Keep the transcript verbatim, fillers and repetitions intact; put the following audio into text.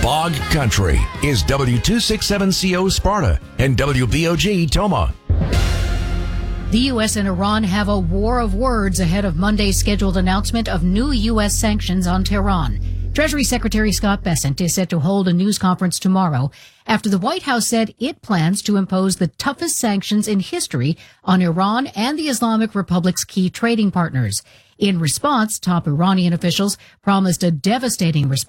Bog Country is W two sixty-seven C O Sparta and W B O G Toma. The U S and Iran have a war of words ahead of Monday's scheduled announcement of new U S sanctions on Tehran. Treasury Secretary Scott Bessent is set to hold a news conference tomorrow after the White House said it plans to impose the toughest sanctions in history on Iran and the Islamic Republic's key trading partners. In response, top Iranian officials promised a devastating response